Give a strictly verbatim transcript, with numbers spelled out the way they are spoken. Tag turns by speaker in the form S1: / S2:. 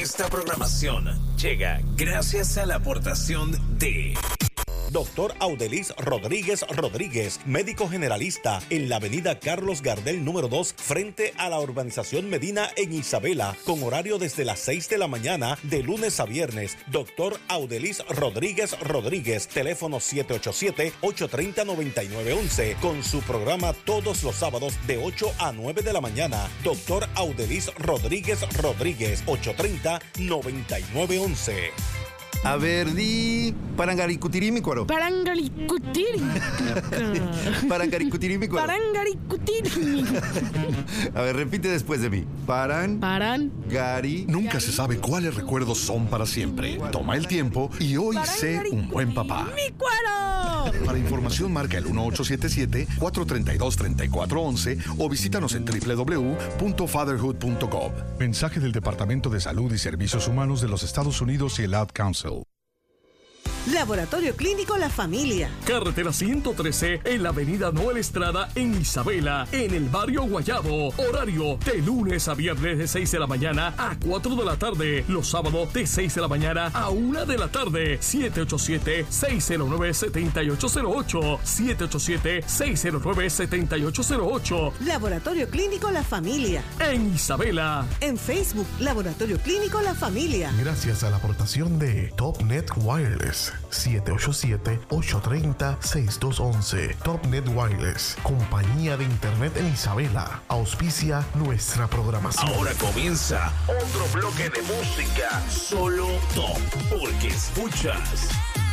S1: Esta programación llega gracias a la aportación de
S2: Doctor Audeliz Rodríguez Rodríguez, médico generalista, en la avenida Carlos Gardel número dos, frente a la urbanización Medina en Isabela, con horario desde las seis de la mañana de lunes a viernes. Doctor Audeliz Rodríguez Rodríguez, teléfono siete ocho siete, ocho tres cero, nueve nueve uno uno, con su programa todos los sábados de ocho a nueve de la mañana. Doctor Audeliz Rodríguez Rodríguez, ocho tres cero, nueve nueve uno uno.
S3: A ver, di parangaricutirimícuaro.
S4: Parangaricutiri.
S3: Parangaricutirimícuaro.
S4: Parangaricutiri.
S3: A ver, repite después de mí. Paran.
S4: Paran.
S3: Gari.
S5: Nunca se sabe cuáles recuerdos son para siempre. Toma el tiempo y hoy sé un buen papá.
S4: ¡Mícuaro!
S5: Para información marca el uno ocho siete siete, cuatro tres dos, tres cuatro uno uno o visítanos en doble u doble u doble u punto fatherhood punto gov. Mensaje del Departamento de Salud y Servicios Humanos de los Estados Unidos y el Ad Council.
S6: Laboratorio Clínico La Familia.
S7: Carretera ciento trece en la avenida Noel Estrada en Isabela, en el barrio Guayabo. Horario de lunes a viernes de seis de la mañana a cuatro de la tarde. Los sábados de seis de la mañana a una de la tarde. siete ocho siete, seis cero nueve, siete ocho cero ocho. siete ocho siete, seis cero nueve, siete ocho cero ocho.
S6: Laboratorio Clínico La Familia.
S7: En Isabela.
S6: En Facebook, Laboratorio Clínico La Familia.
S8: Gracias a la aportación de TopNet Wireless. siete ocho siete, ocho tres cero, seis dos uno uno. TopNet Wireless, compañía de internet en Isabela, auspicia nuestra programación.
S1: Ahora comienza otro bloque de música solo top, porque escuchas